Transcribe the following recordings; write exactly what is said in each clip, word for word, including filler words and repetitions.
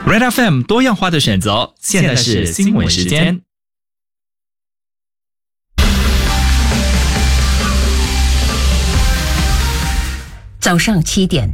Red F M 多样化的选择，现在是新闻时间。 早上七点，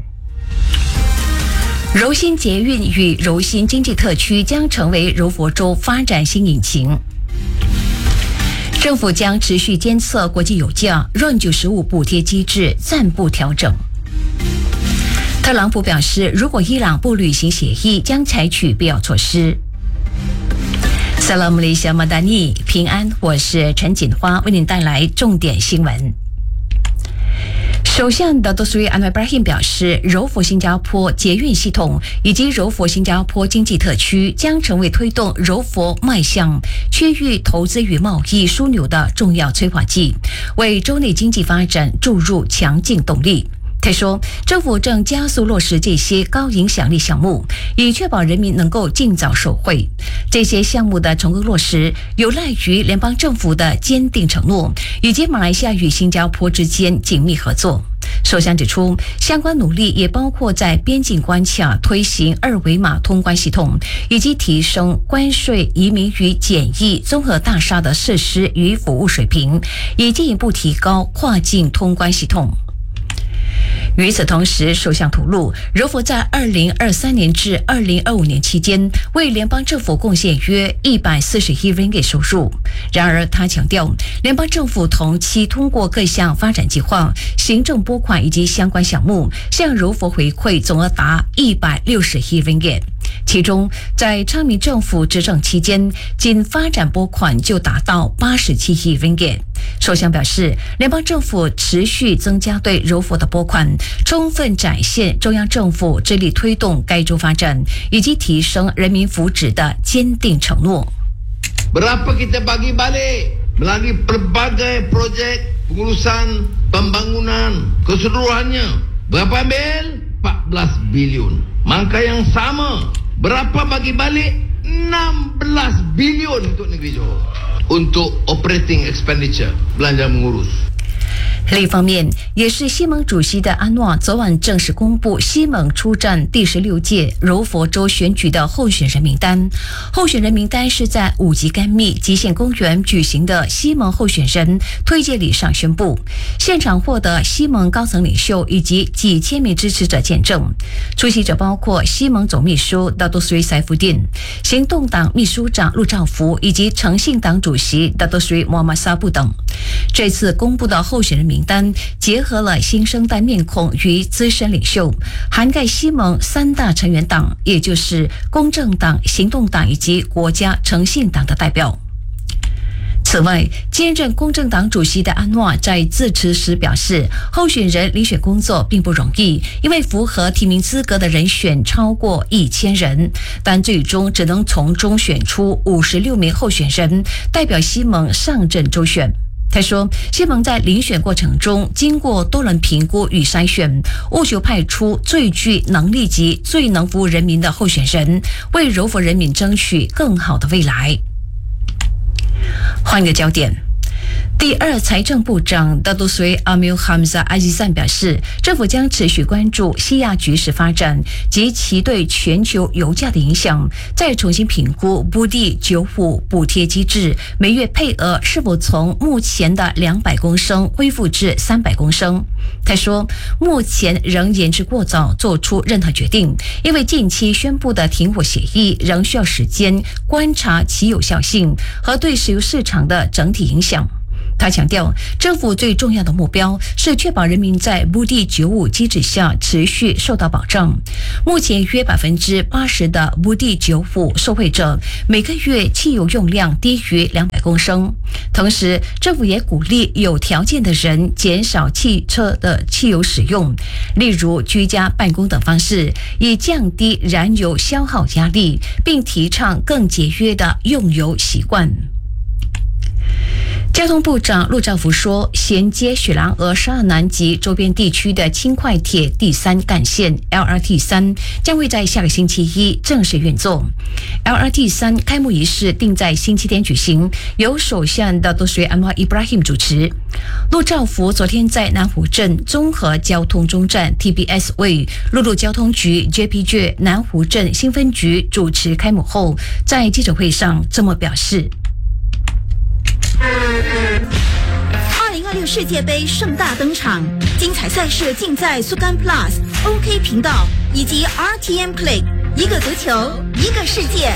柔新捷运与柔新经济特区将成为柔佛州发展新引擎。政府将持续监测国际油价 R O N 九十五补贴机制暂不调整。特朗普表示，如果伊朗不履行协议，将采取必要措施。萨拉姆雷小马达尼平安，我是陈锦花，为您带来重点新闻。首相的多苏伊安维布拉辛表示，柔佛新加坡捷运系统以及柔佛新加坡经济特区将成为推动柔佛迈向区域投资与贸易枢纽的重要催化剂，为州内经济发展注入强劲动力。他说，政府正加速落实这些高影响力项目，以确保人民能够尽早受惠。这些项目的成功落实，有赖于联邦政府的坚定承诺，以及马来西亚与新加坡之间紧密合作。首相指出，相关努力也包括在边境关卡推行二维码通关系统，以及提升关税、移民与检疫综合大厦的设施与服务水平，以进一步提高跨境通关系统。与此同时，首相吐露，柔佛在二零二三年至二零二五年期间为联邦政府贡献约一百四十亿 ringgit 收入。然而，他强调，联邦政府同期通过各项发展计划、行政拨款以及相关项目，向柔佛回馈总额达一百六十亿 ringgit。其中，在昌明政府执政期间，仅发展拨款就达到八十七亿 ringgit。首相表示，联邦政府持续增加对柔佛的拨款，充分展现中央政府致力推动该州发展以及提升人民福祉的坚定承诺。 Berapa kita bagi balik melalui pelbagai projek pengurusan pembangunan keseluruhannya? Berapa ambil? empat belas bilion. Mangka yang sama, berapa bagi balik? enam belas bilion untuk negeri Johor. Untuk operating expenditure, belanja mengurus. 另一方面，也是西盟主席的安诺昨晚正式公布西盟出战第十六届柔佛州选举的候选人名单。候选人名单是在五级甘密极限公园举行的西盟候选人推荐礼上宣布，现场获得西盟高层领袖以及几千名支持者见证。出席者包括西盟总秘书达多斯瑞塞夫丁、行动党秘书长陆兆福以及诚信党主席达多斯瑞莫马萨布等。这次公布的候选人名单结合了新生代面孔与资深领袖，涵盖西盟三大成员党，也就是公正党、行动党以及国家诚信党的代表。此外，兼任公正党主席的安诺在致辞时表示，候选人遴选工作并不容易，因为符合提名资格的人选超过一千人，但最终只能从中选出五十六名候选人代表西盟上阵周选。他说，西盟在遴选过程中经过多轮评估与筛选，务求派出最具能力及最能服务人民的候选人，为柔佛人民争取更好的未来。换个焦点，第二财政部长达多斯阿米尔哈姆扎阿吉赞表示，政府将持续关注西亚局势发展及其对全球油价的影响，再重新评估布地九五补贴机制每月配额是否从目前的两百公升恢复至三百公升。他说，目前仍言之过早做出任何决定，因为近期宣布的停火协议仍需要时间观察其有效性和对石油市场的整体影响。他强调，政府最重要的目标是确保人民在布地九五机制下持续受到保障。目前约百分之八十的布地九五受惠者每个月汽油用量低于两百公升。同时，政府也鼓励有条件的人减少汽车的汽油使用，例如居家办公等方式，以降低燃油消耗压力，并提倡更节约的用油习惯。 交通部长陆兆福说，衔接雪兰莪、沙尔南及周边地区的轻快铁第三干线 L R T 三将会在下个星期一正式运作。L R T 三开幕仪式定在星期天举行，由首相的多瑞安华伊布拉希姆主持。陆兆福昨天在南湖镇综合交通中站 T B S 为陆路交通局 J P J 南湖镇新分局主持开幕后，在记者会上这么表示。 二零二六世界杯盛大登场，精彩赛事尽在苏干 Plus、O K 频道以及 R T M Play， 一个足球，一个世界。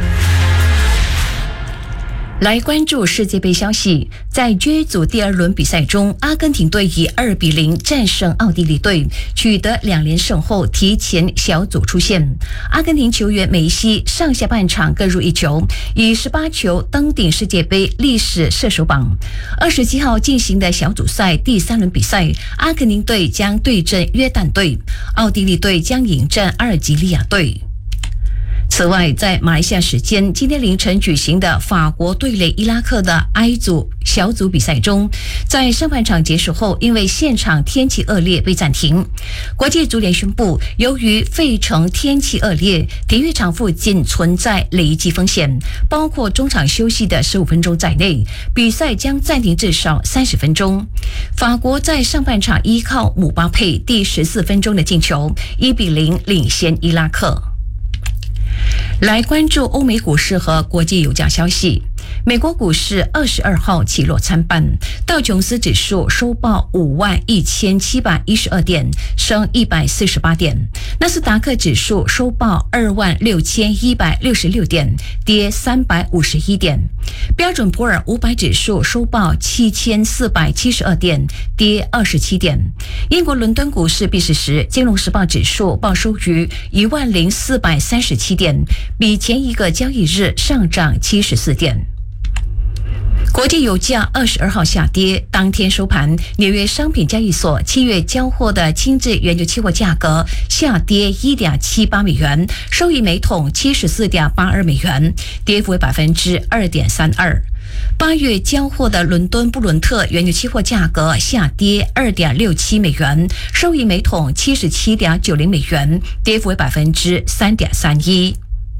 来关注世界杯消息，在 J 组第二轮比赛中，阿根廷队以二比零战胜奥地利队，取得两连胜后提前小组出线。阿根廷球员梅西上下半场各入一球，以十八球登顶世界杯历史射手榜。二十七号进行的小组赛第三轮比赛，阿根廷队将对阵约旦队，奥地利队将迎战阿尔及利亚队。此外，在马来西亚时间今天凌晨举行的法国对垒伊拉克的 I 组小组比赛中，在上半场结束后，因为现场天气恶劣被暂停。国际足联宣布，由于费城天气恶劣，体育场附近存在雷击风险，包括中场休息的十五分钟在内，比赛将暂停至少三十分钟。法国在上半场依靠姆巴佩第十四分钟的进球，一比零领先伊拉克。来关注欧美股市和国际油价消息。美国股市二十二号起落参半，道琼斯指数收报五万一千七百一十二点，升一百四十八点；纳斯达克指数收报二万六千一百六十六点，跌三百五十一点；标准普尔五百指数收报七千四百七十二点，跌二十七点。英国伦敦股市闭市时，金融时报指数报收于一万零四百三十七点，比前一个交易日上涨七十四点。国际油价二十二号下跌，当天收盘，纽约商品交易所七月交货的轻质原油期货价格下跌 一点七八美元，收于每桶 七十四点八二美元，跌幅为 百分之二点三二。八月交货的伦敦布伦特原油期货价格下跌 二点六七美元，收于每桶 七十七点九零美元，跌幅为 百分之三点三一。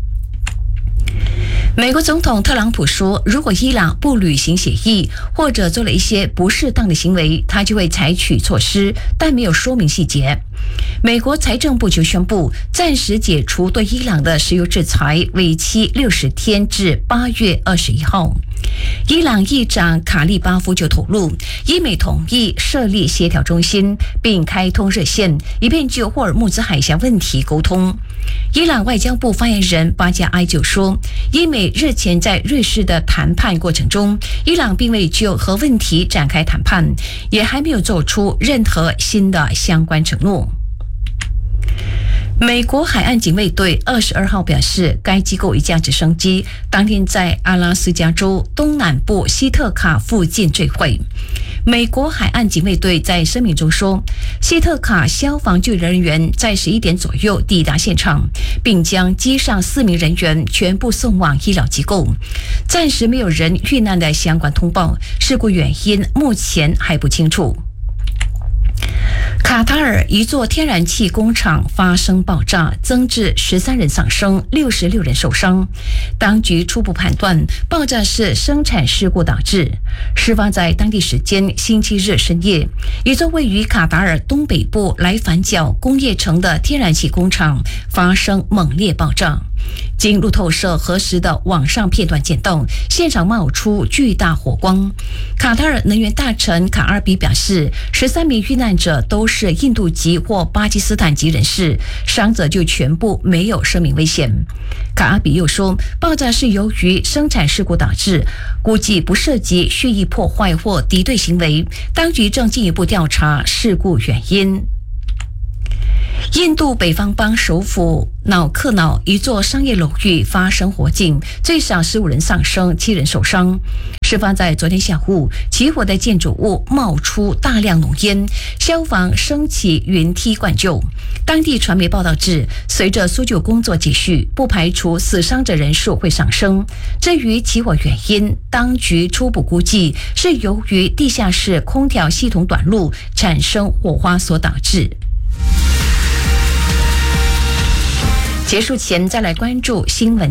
美国总统特朗普说，如果伊朗不履行协议或者做了一些不适当的行为，他就会采取措施，但没有说明细节。美国财政部就宣布暂时解除对伊朗的石油制裁，为期六十天至八月二十一号。伊朗议长卡利巴夫就透露，伊美同意设立协调中心，并开通热线，以便就霍尔木兹海峡问题沟通。伊朗外交部发言人巴加埃就说，伊美日前在瑞士的谈判过程中，伊朗并未就核问题展开谈判，也还没有做出任何新的相关承诺。美国海岸警卫队二十二号表示，该机构一架直升机当天在阿拉斯加州东南部西特卡附近坠毁。美国海岸警卫队在声明中说，西特卡消防救援人员在十一点左右抵达现场，并将机上四名人员全部送往医疗机构。暂时没有人遇难的相关通报，事故原因目前还不清楚。卡塔尔一座天然气工厂发生爆炸，增至十三人丧生，六十六人受伤。当局初步判断，爆炸是生产事故导致。事发在当地时间星期日深夜，一座位于卡塔尔东北部莱凡角工业城的天然气工厂发生猛烈爆炸。经路透社核实的网上片段见到，现场冒出巨大火光。卡塔尔能源大臣卡尔比表示，十三名遇难者都是印度籍或巴基斯坦籍人士，伤者就全部没有生命危险。卡尔比又说，爆炸是由于生产事故导致，估计不涉及蓄意破坏或敌对行为，当局正进一步调查事故原因。 印度北方邦首府瑙克瑙一座商业楼宇发生火警，最少十五人丧生，七人受伤。事发在昨天下午，起火的建筑物冒出大量浓烟，消防升起云梯灌救。当地传媒报道指，随着搜救工作继续，不排除死伤者人数会上升。至于起火原因，当局初步估计是由于地下室空调系统短路产生火花所导致。结束前再来关注新闻。